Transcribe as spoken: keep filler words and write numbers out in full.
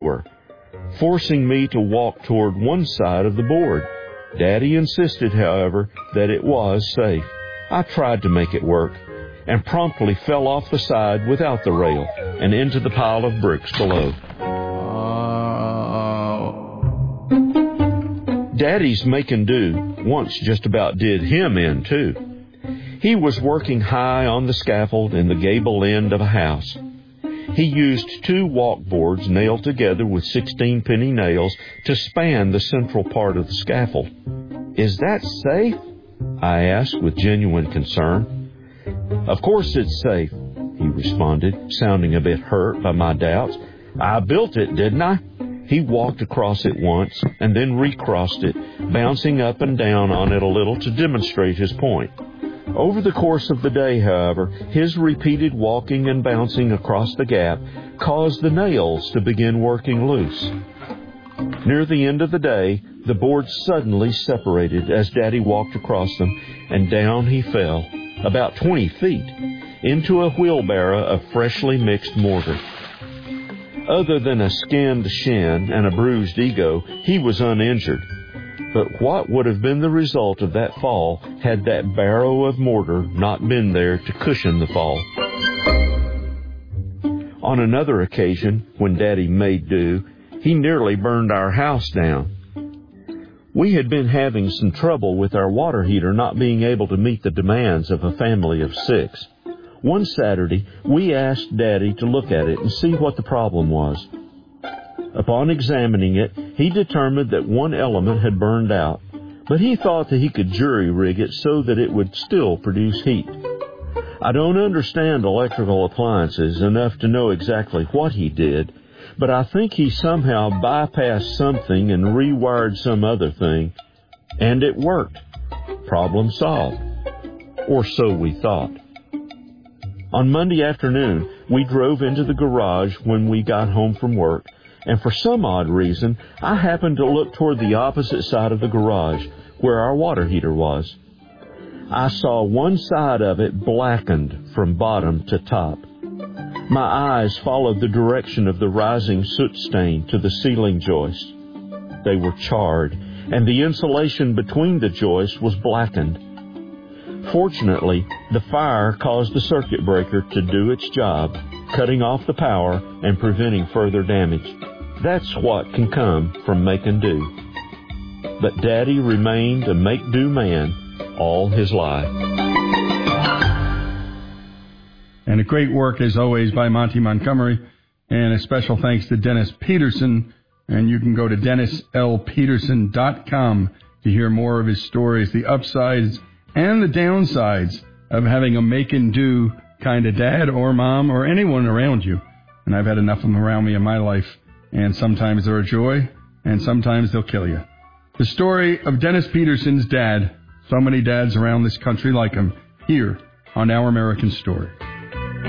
lower, forcing me to walk toward one side of the board. Daddy insisted, however, that it was safe. I tried to make it work, and promptly fell off the side without the rail and into the pile of bricks below. Uh... Daddy's making do once just about did him in, too. He was working high on the scaffold in the gable end of a house. He used two walkboards nailed together with sixteen-penny nails to span the central part of the scaffold. "Is that safe?" I asked with genuine concern. "Of course it's safe," he responded, sounding a bit hurt by my doubts. "I built it, didn't I?" He walked across it once and then recrossed it, bouncing up and down on it a little to demonstrate his point. Over the course of the day, however, his repeated walking and bouncing across the gap caused the nails to begin working loose. Near the end of the day, the boards suddenly separated as Daddy walked across them, and down he fell, about twenty feet, into a wheelbarrow of freshly mixed mortar. Other than a skinned shin and a bruised ego, he was uninjured. But what would have been the result of that fall had that barrow of mortar not been there to cushion the fall? On another occasion, when Daddy made do, he nearly burned our house down. We had been having some trouble with our water heater not being able to meet the demands of a family of six. One Saturday, we asked Daddy to look at it and see what the problem was. Upon examining it, he determined that one element had burned out, but he thought that he could jury-rig it so that it would still produce heat. I don't understand electrical appliances enough to know exactly what he did, but I think he somehow bypassed something and rewired some other thing, and it worked. Problem solved. Or so we thought. On Monday afternoon, we drove into the garage when we got home from work, and for some odd reason, I happened to look toward the opposite side of the garage, where our water heater was. I saw one side of it blackened from bottom to top. My eyes followed the direction of the rising soot stain to the ceiling joists. They were charred, and the insulation between the joists was blackened. Fortunately, the fire caused the circuit breaker to do its job, cutting off the power and preventing further damage. That's what can come from making do. But Daddy remained a make-do man all his life. And a great work, as always, by Monty Montgomery. And a special thanks to Dennis Peterson. And you can go to dennis l peterson dot com to hear more of his stories, the upsides and the downsides of having a make-and-do kind of dad or mom or anyone around you. And I've had enough of them around me in my life. And sometimes they're a joy, and sometimes they'll kill you. The story of Dennis Peterson's dad, so many dads around this country like him, here on Our American Story.